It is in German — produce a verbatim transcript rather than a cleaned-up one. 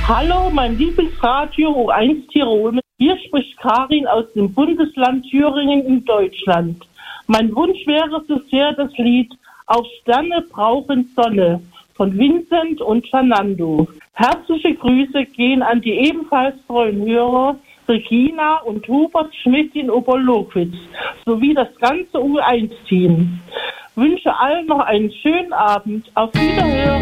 Hallo, mein Lieblingsradio U eins Tirol. Hier spricht Karin aus dem Bundesland Thüringen in Deutschland. Mein Wunsch wäre so sehr das Lied Auch Sterne brauchen Sonne von Vincent und Fernando. Herzliche Grüße gehen an die ebenfalls treuen Hörer Regina und Hubert Schmidt in Oberlowitz sowie das ganze U eins Team. Wünsche allen noch einen schönen Abend. Auf Wiederhören.